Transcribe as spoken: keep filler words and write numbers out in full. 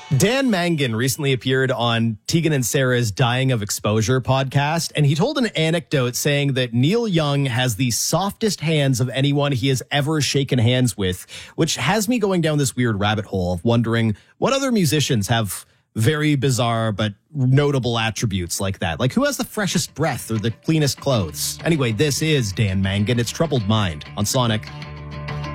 Dan Mangan recently appeared on Tegan and Sarah's Dying of Exposure podcast, and he told an anecdote saying that Neil Young has the softest hands of anyone he has ever shaken hands with, which has me going down this weird rabbit hole of wondering what other musicians have very bizarre but notable attributes like that. Like, who has the freshest breath or the cleanest clothes? Anyway, this is Dan Mangan. It's Troubled Mind on Sonic.